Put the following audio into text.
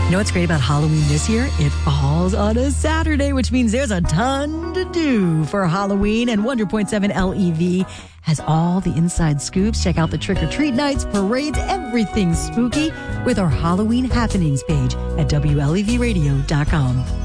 You know what's great about Halloween this year? It falls on a Saturday, which means there's a ton to do for Halloween. And 100.7 LEV has all the inside scoops. Check out the trick-or-treat nights, parades, everything spooky with our Halloween happenings page at WLEVradio.com.